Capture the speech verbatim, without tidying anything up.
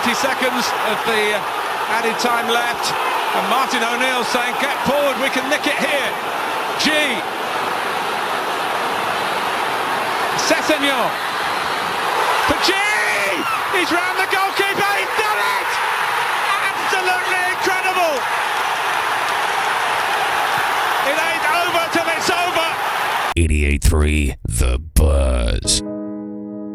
twenty seconds of the added time left, and Martin O'Neill saying, get forward, we can nick it here. G. Sessegnon for G. He's round the goalkeeper, he's done it! Absolutely incredible! It ain't over till it's over! eighty-eight point three The Buzz.